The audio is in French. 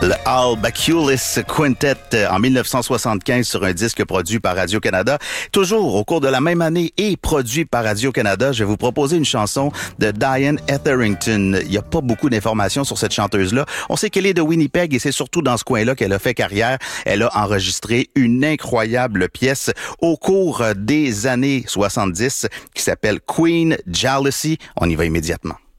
Le Al Baculis Quintet en 1975 sur un disque produit par Radio-Canada. Toujours au cours de la même année et produit par Radio-Canada, je vais vous proposer une chanson de Diane Etherington. Il n'y a pas beaucoup d'informations sur cette chanteuse-là. On sait qu'elle est de Winnipeg et c'est surtout dans ce coin-là qu'elle a fait carrière. Elle a enregistré une incroyable pièce au cours des années 70 qui s'appelle Queen Jealousy. On y va immédiatement.